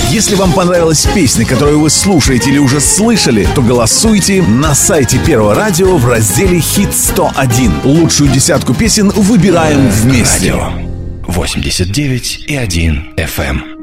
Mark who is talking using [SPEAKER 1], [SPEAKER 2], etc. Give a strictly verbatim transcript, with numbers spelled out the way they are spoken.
[SPEAKER 1] Если вам понравилась песня, которую вы слушаете или уже слышали, то голосуйте на сайте Первого радио в разделе «Хит сто один». Лучшую десятку песен выбираем вместе.
[SPEAKER 2] Радио восемьдесят девять и один эф эм.